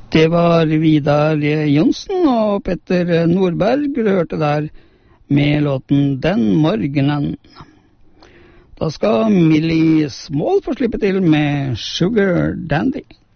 Det var Vidar Jonsen og Petter Nordberg du hørte der med låten Den morgenen. Da skal Millie Small få slippe til med Sugar Dandy.